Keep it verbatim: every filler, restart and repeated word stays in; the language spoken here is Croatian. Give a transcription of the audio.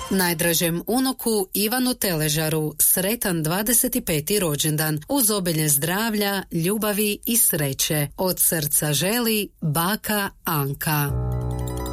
Najdražem unuku Ivanu Teležaru sretan dvadeset peti rođendan uz obilje zdravlja, ljubavi i sreće. Od srca želi baka Anka.